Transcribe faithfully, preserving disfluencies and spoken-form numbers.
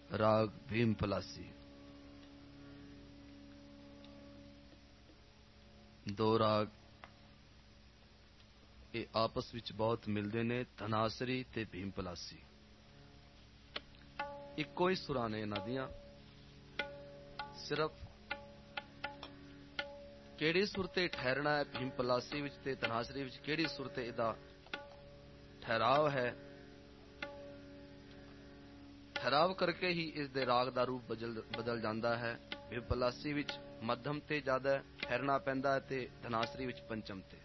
ਰਾਗ ਭੀਮ ਪਲਾਸੀ। ਦੋ ਰਾਗ ਇਹ ਆਪਸ ਵਿੱਚ ਬਹੁਤ ਮਿਲਦੇ ਨੇ, ਧਨਾਸਰੀ ਤੇ ਭੀਮ ਪਲਾਸੀ। ਇੱਕੋ ਹੀ ਸੁਰਾਂ ਨੇ ਇਹਨਾਂ ਦੀਆਂ, ਸਿਰਫ ਕਿਹੜੀ ਸੁਰ ਤੇ ਠਹਿਰਨਾ ਹੈ ਭੀਮ ਪਲਾਸੀ ਵਿੱਚ ਤੇ ਧਨਾਸਰੀ ਵਿੱਚ, ਕਿਹੜੀ ਸੁਰ ਤੇ ਇਹਦਾ ਠਹਿਰਾਵ ਹੈ, ਠਹਿਰਾਵ ਕਰਕੇ ਹੀ ਇਸ ਦੇ ਰਾਗ ਦਾ ਰੂਪ ਬਦਲ ਬਦਲ ਜਾਂਦਾ ਹੈ। ਭੀਮ ਪਲਾਸੀ ਵਿੱਚ ਮੱਧਮ ਤੇ ਜ਼ਿਆਦਾ ਠਹਿਰਨਾ ਪੈਂਦਾ ਹੈ ਤੇ ਧਨਾਸਰੀ ਵਿੱਚ ਪੰਚਮ ਤੇ।